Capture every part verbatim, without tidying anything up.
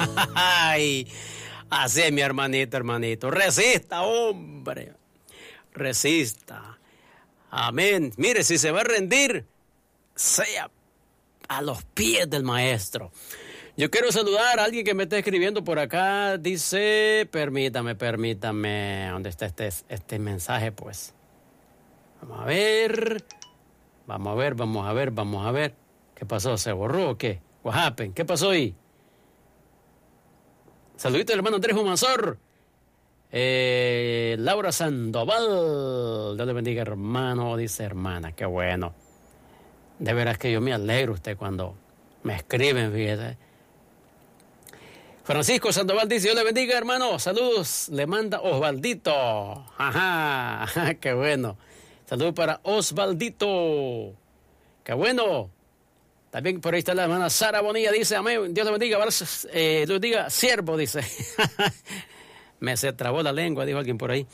Ay, así es, mi hermanito, hermanito. Resista, hombre. Resista. Amén. Mire, si se va a rendir, sea a los pies del maestro. Yo quiero saludar a alguien que me está escribiendo por acá. Dice, permítame, permítame. ¿Dónde está este, este mensaje, pues? Vamos a ver. Vamos a ver, vamos a ver, vamos a ver. ¿Qué pasó? ¿Se borró o qué? What happened? ¿Qué pasó ahí? Saludito al hermano Andrés Humansor. Eh, Laura Sandoval. Dios le bendiga, hermano. Dice hermana, qué bueno. De veras que yo me alegro usted cuando me escriben, fíjate. Francisco Sandoval dice, Dios le bendiga, hermano. Saludos, le manda Osvaldito. Ajá, ajá, qué bueno. Saludos para Osvaldito. Qué bueno. También por ahí está la hermana Sara Bonilla, dice, amén, Dios le bendiga, eh, Dios diga, siervo, dice. Me se trabó la lengua, dijo alguien por ahí.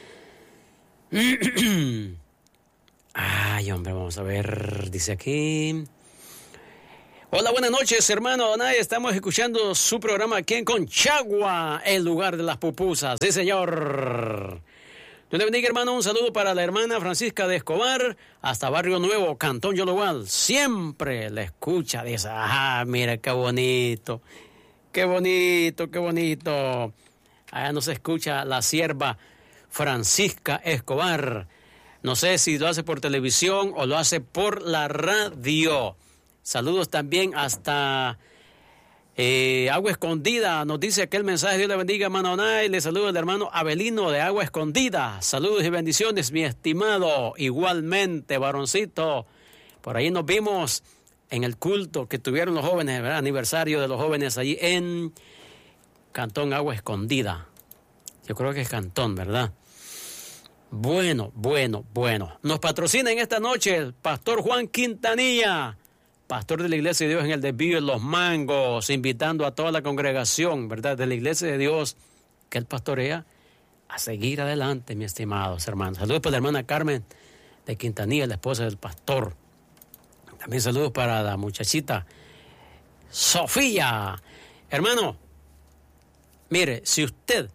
Ay, hombre, vamos a ver, dice aquí. Hola, buenas noches, hermano Donay. Estamos escuchando su programa aquí en Conchagua, el lugar de las pupusas. Sí, señor. Dios le bendiga, hermano. Un saludo para la hermana Francisca de Escobar, hasta Barrio Nuevo, Cantón Yologual. Siempre le escucha, dice. Ajá, mira, qué bonito. Qué bonito, qué bonito. Allá nos escucha la sierva Francisca Escobar. No sé si lo hace por televisión o lo hace por la radio. Saludos también hasta eh, Agua Escondida. Nos dice aquel mensaje, Dios le bendiga, hermano Onay. Le saludo al hermano Abelino de Agua Escondida. Saludos y bendiciones, mi estimado. Igualmente, varoncito. Por ahí nos vimos en el culto que tuvieron los jóvenes, ¿verdad? Aniversario de los jóvenes allí en Cantón Agua Escondida. Yo creo que es Cantón, ¿verdad? Bueno, bueno, bueno. Nos patrocina en esta noche el pastor Juan Quintanilla, pastor de la Iglesia de Dios en el Desvío de Los Mangos, invitando a toda la congregación, ¿verdad?, de la Iglesia de Dios que él pastorea, a seguir adelante, mis estimados hermanos. Saludos para la hermana Carmen de Quintanilla, la esposa del pastor. También saludos para la muchachita Sofía. Hermano, mire, si usted,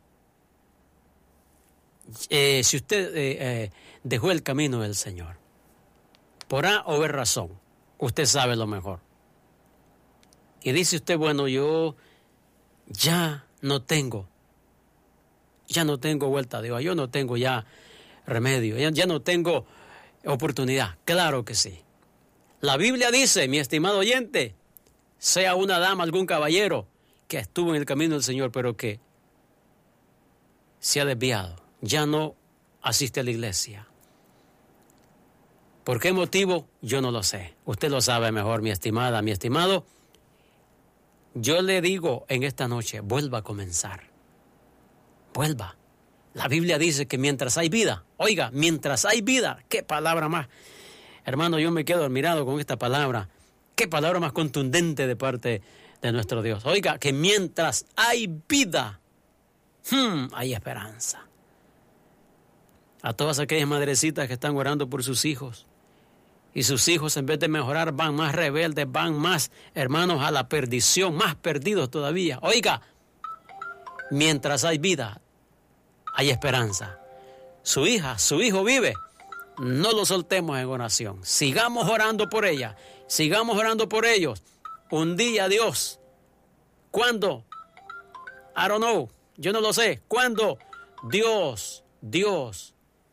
eh, si usted eh, eh, dejó el camino del Señor, por A o B razón, usted sabe lo mejor. Y dice usted, bueno, yo ya no tengo, ya no tengo vuelta a Dios, yo no tengo ya remedio, ya, ya no tengo oportunidad. Claro que sí. La Biblia dice, mi estimado oyente, sea una dama, algún caballero que estuvo en el camino del Señor, pero que se ha desviado, ya no asiste a la iglesia. ¿Por qué motivo? Yo no lo sé. Usted lo sabe mejor, mi estimada, mi estimado. Yo le digo en esta noche, vuelva a comenzar. Vuelva. La Biblia dice que mientras hay vida, oiga, mientras hay vida, qué palabra más. Hermano, yo me quedo admirado con esta palabra. Qué palabra más contundente de parte de nuestro Dios. Oiga, que mientras hay vida, hmm, hay esperanza. A todas aquellas madrecitas que están orando por sus hijos, y sus hijos en vez de mejorar van más rebeldes, van más, hermanos, a la perdición, más perdidos todavía. Oiga, mientras hay vida, hay esperanza. Su hija, su hijo vive, no lo soltemos en oración. Sigamos orando por ella, sigamos orando por ellos. Un día Dios, ¿cuándo? I don't know, yo no lo sé. ¿Cuándo? Dios, Dios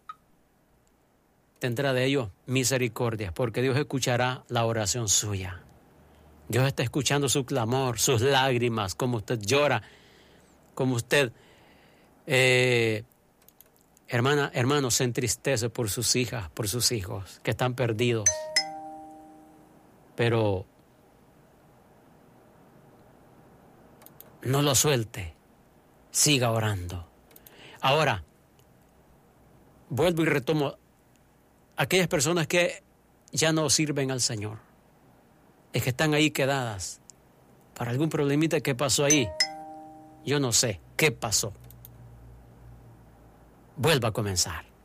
tendrá de ellos misericordia, porque Dios escuchará la oración suya. Dios está escuchando su clamor, sus lágrimas, como usted llora, como usted, eh, hermana, hermano, se entristece por sus hijas, por sus hijos que están perdidos. Pero no lo suelte, siga orando. Ahora, vuelvo y retomo. Aquellas personas que ya no sirven al Señor, es que están ahí quedadas para algún problemita que pasó ahí. Yo no sé qué pasó. Vuelva a comenzar.